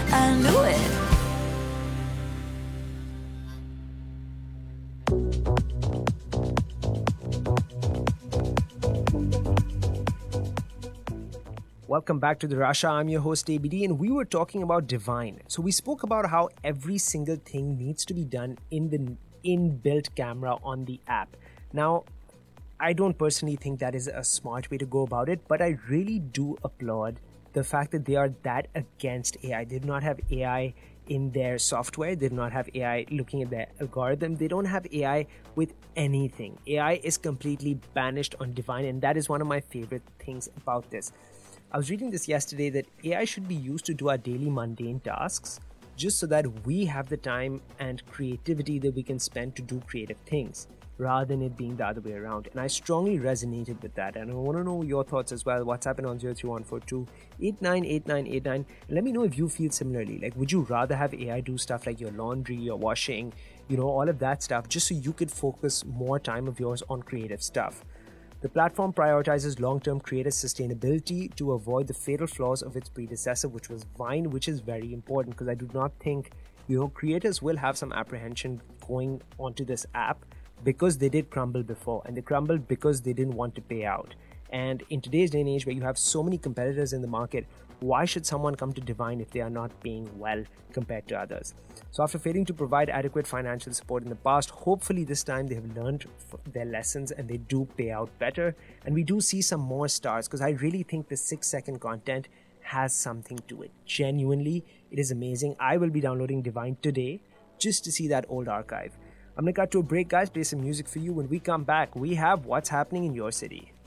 I knew it. Welcome back to the Rasha. I'm your host ABD, and we were talking about Divine. So we spoke about how every single thing needs to be done in the inbuilt camera on the app. Now, I don't personally think that is a smart way to go about it, but I really do applaud the fact that they are that against AI. They do not have AI in their software, they do not have AI looking at their algorithm, they don't have AI with anything. AI is completely banished on Divine, and that is one of my favorite things about this. I was reading this yesterday that AI should be used to do our daily mundane tasks just so that we have the time and creativity that we can spend to do creative things rather than it being the other way around. And I strongly resonated with that. And I want to know your thoughts as well. What's happened on 03142 898989? Let me know if you feel similarly. Like, would you rather have AI do stuff like your laundry, your washing, all of that stuff, just so you could focus more time of yours on creative stuff? The platform prioritizes long-term creative sustainability to avoid the fatal flaws of its predecessor, which was Vine, which is very important because I do not think, creators will have some apprehension going onto this app because they did crumble before, and they crumbled because they didn't want to pay out. And in today's day and age where you have so many competitors in the market, why should someone come to Divine if they are not paying well compared to others? So after failing to provide adequate financial support in the past, hopefully this time they have learned their lessons and they do pay out better. And we do see some more stars because I really think the 6-second content has something to it. Genuinely, it is amazing. I will be downloading Divine today just to see that old archive. I'm going to cut to a break, guys, play some music for you. When we come back, we have what's happening in your city.